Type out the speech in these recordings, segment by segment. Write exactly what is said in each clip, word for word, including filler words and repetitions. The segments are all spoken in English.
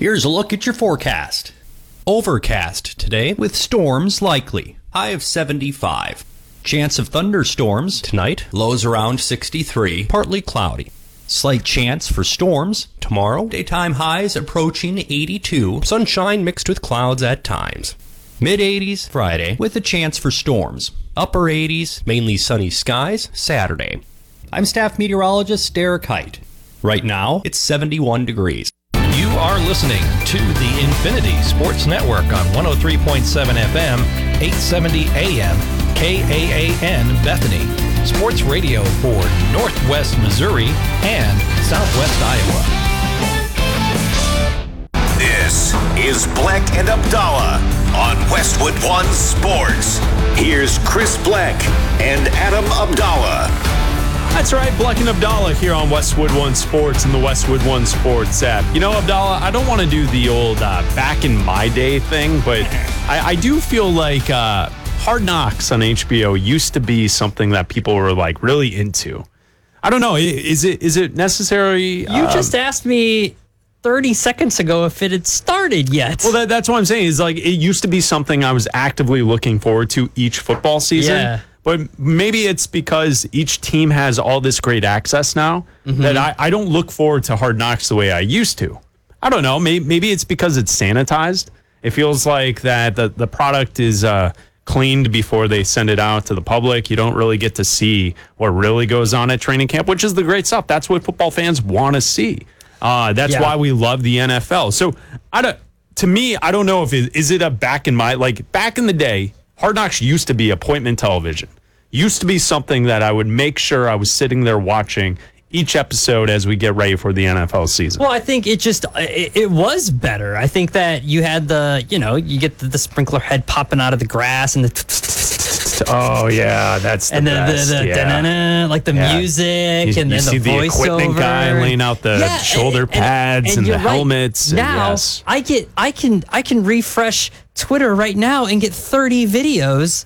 Here's a look at your forecast. Overcast today with storms likely. High of seventy-five. Chance of thunderstorms tonight. Lows around sixty-three. Partly cloudy. Slight chance for storms tomorrow. Daytime highs approaching eighty-two. Sunshine mixed with clouds at times. mid eighties Friday with a chance for storms. Upper eighties, mainly sunny skies Saturday. I'm staff meteorologist Derek Height. Right now, it's seventy-one degrees. You are listening to the Infinity Sports Network on one oh three point seven F M, eight seventy A M, K A A N Bethany. Sports radio for Northwest Missouri and Southwest Iowa. This is Black and Abdallah on Westwood One Sports. Here's Chris Black and Adam Abdallah. That's right, Black and Abdallah here on Westwood One Sports and the Westwood One Sports app. You know, Abdallah, I don't want to do the old uh, back in my day thing, but I, I do feel like uh, Hard Knocks on H B O used to be something that people were like really into. I don't know. Is it is it necessary? You um, just asked me thirty seconds ago if it had started yet. Well, that, that's what I'm saying. Is like it used to be something I was actively looking forward to each football season. Yeah. But maybe it's because each team has all this great access now mm-hmm. that I, I don't look forward to Hard Knocks the way I used to. I don't know. Maybe, maybe it's because it's sanitized. It feels like that the, the product is uh, cleaned before they send it out to the public. You don't really get to see what really goes on at training camp, which is the great stuff. That's what football fans want to see. Uh, that's yeah. why we love the N F L. So I don't, to me, I don't know if it, is it a back in my, like back in the day, Hard Knocks used to be appointment television. Used to be something that I would make sure I was sitting there watching each episode as we get ready for the N F L season. Well, I think it just, it, it was better. I think that you had the, you know, you get the, the sprinkler head popping out of the grass and the... Oh, yeah, that's the and best. the, the, the yeah. like the yeah. music you, and you then see the the voiceover. equipment guy laying out the yeah, shoulder and, pads and, and, and the right. helmets. Now, and yes. I get, I can, I can refresh Twitter right now and get thirty videos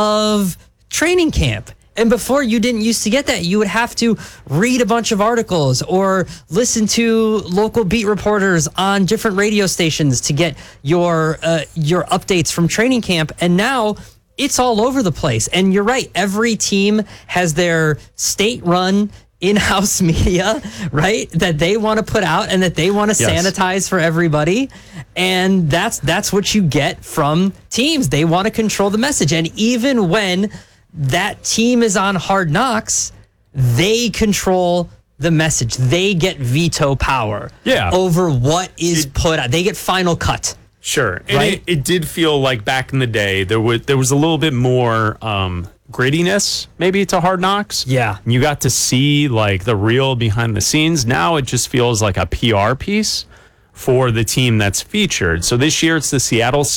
of training camp. And before, you didn't used to get that. You would have to read a bunch of articles or listen to local beat reporters on different radio stations to get your uh, your updates from training camp. And now it's all over the place. And you're right. Every team has their state-run in-house media, right, that they want to put out and that they want to yes. sanitize for everybody. And that's that's what you get from teams. They want to control the message. And even when that team is on Hard Knocks, they control the message. They get veto power yeah. over what is it, put out. They get final cut. Sure. And right? it, it did feel like back in the day, there was, there was a little bit more um, grittiness maybe to Hard Knocks. Yeah. You got to see like the real behind the scenes. Now it just feels like a P R piece for the team that's featured. So this year it's the Seattle